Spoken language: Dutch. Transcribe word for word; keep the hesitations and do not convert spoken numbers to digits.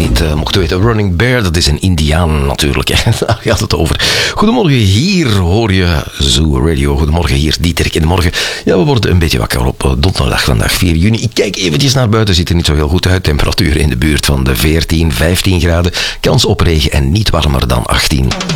niet uh, mocht weten. Running Bear, dat is een Indiaan natuurlijk. Daar gaat het over. Goedemorgen, hier hoor je Zoo Radio. Goedemorgen, hier Dieterik in de morgen. Ja, we worden een beetje wakker op donderdag, vandaag vier juni. Ik kijk eventjes naar buiten, ziet er niet zo heel goed uit. Temperaturen in de buurt van de veertien, vijftien graden. Kans op regen en niet warmer dan achttien.